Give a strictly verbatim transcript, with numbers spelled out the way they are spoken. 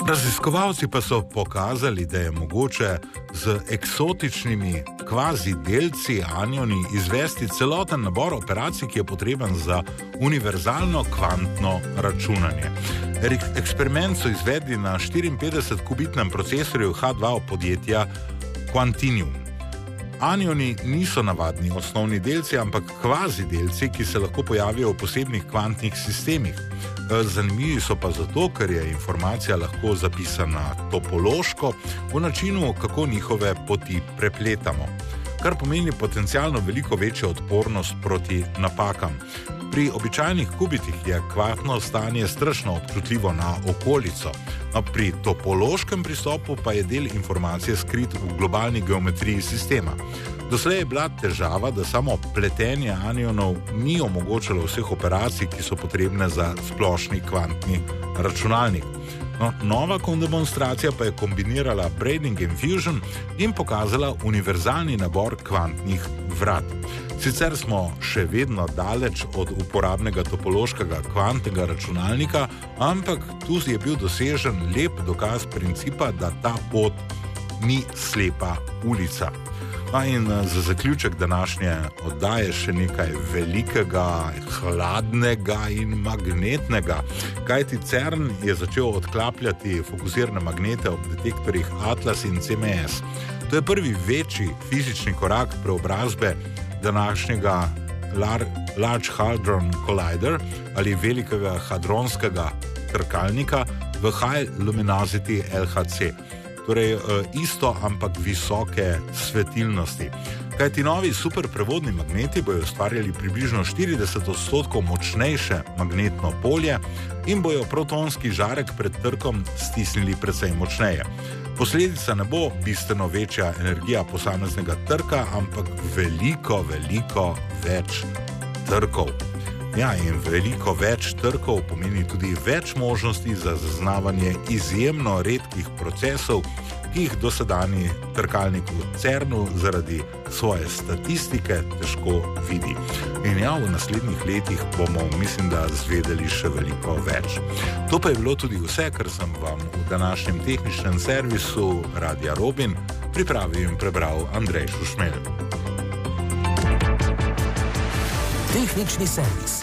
Raziskovalci pa so pokazali, da je mogoče z eksotičnimi kvazi delci anioni izvesti celoten nabor operacij, ki je potreben za univerzalno kvantno računanje. Eksperiment so izvedli na štiriinpetdeset-kubitnem procesorju H dva podjetja Quantinium. Anioni niso navadni osnovni delci, ampak kvazi delci, ki se lahko pojavijo v posebnih kvantnih sistemih. Zanimivi so pa zato, ker je informacija lahko zapisana topološko v načinu, kako njihove poti prepletamo, kar pomeni potencialno veliko večjo odpornost proti napakam. Pri običajnih kubitih je kvantno stanje strašno občutljivo na okolico, a pri topološkem pristopu pa je del informacije skrit v globalni geometriji sistema. Doslej je bila težava, da samo pletenje anionov ni omogočalo vseh operacij, ki so potrebne za splošni kvantni računalnik. No, nova demonstracija pa je kombinirala braiding in fusion in pokazala univerzalni nabor kvantnih vrat. Sicer smo še vedno daleč od uporabnega topološkega kvantnega računalnika, ampak tu je bil dosežen lep dokaz principa, da ta pot ni slepa ulica. No in za zaključek današnje oddaje še nekaj velikega, hladnega in magnetnega. Kajti CERN je začel odklapljati fokusirane magnete ob detektorjih Atlas in C M S. To je prvi večji fizični korak preobrazbe današnjega Large Hadron Collider ali velikega hadronskega trkalnika v High Luminosity L H C. Torej isto, ampak visoke svetilnosti. Kajti novi superprevodni magneti bojo ustvarjali približno štirideset odstotkov močnejše magnetno polje in bojo protonski žarek pred trkom stisnili precej močneje. Posledica ne bo bistveno večja energija posameznega trka, ampak veliko, veliko več trkov. Ja, in veliko več trkov pomeni tudi več možnosti za zaznavanje izjemno redkih procesov, ki jih dosedanji trkalnik v CERNu zaradi svoje statistike težko vidi. In ja, v naslednjih letih bomo, mislim, da zvedeli še veliko več. To pa je bilo tudi vse, kar sem vam v današnjem tehničnem servisu Radia Robin pripravil in prebral Andrej Šušmelj. Tehnični servis